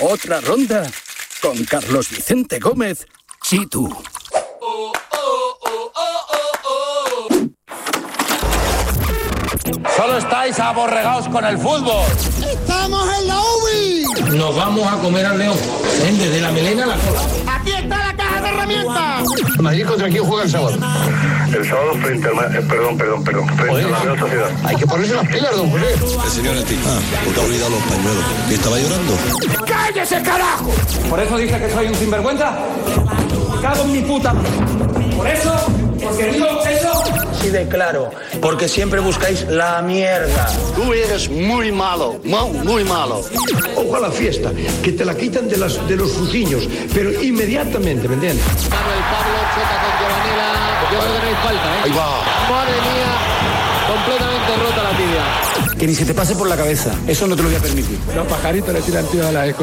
Otra ronda con Carlos Vicente Gómez y tú. Solo estáis aborregados con el fútbol. ¡Estamos en la UBI! Nos vamos a comer al león, desde la melena a la cola. ¡Aquí está la caja de herramientas! ¿Madrid contra quién juega el sábado? El sábado frente al... frente a la Real Sociedad. Hay que ponerse las pilas, don José. El señor Estima, porque ha olvidado los pañuelos. ¿Que estaba llorando? ¡Cállese, carajo! ¿Por eso dice que soy un sinvergüenza? ¡Cago en mi puta! ¿Por eso? ¿Porque digo eso? Sí de claro, porque siempre buscáis la mierda. Tú eres muy malo, muy malo. Ojo a la fiesta, que te la quitan de los fuciños, pero inmediatamente, ¿me entiendes? Manuel Pablo choca con Giovanella. Yo creo que no hay falta, ¿eh? Ahí va. Madre mía, completamente rota la tibia. Que ni se te pase por la cabeza, eso no te lo voy a permitir. Los pajaritos le tiran tíos a la escoba.